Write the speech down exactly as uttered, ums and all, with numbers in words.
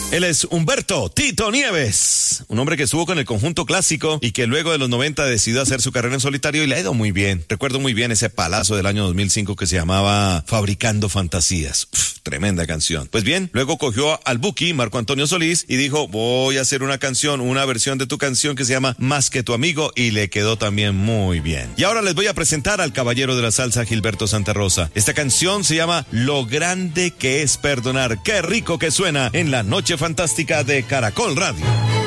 Él es Humberto Tito Nieves, un hombre que estuvo con el Conjunto Clásico y que luego de los noventa decidió hacer su carrera en solitario y le ha ido muy bien. Recuerdo muy bien ese palazo del año dos mil cinco que se llamaba Fabricando Fantasías. Uf, tremenda canción. Pues bien, luego cogió al Buki, Marco Antonio Solís, y dijo, voy a hacer una canción, una versión de tu canción que se llama Más que tu amigo, y le quedó también muy bien. Y ahora les voy a presentar al caballero de la salsa, Gilberto Santa Rosa. Esta canción se llama Lo grande que es perdonar. Qué rico que suena en la noche fantástica de Caracol Radio.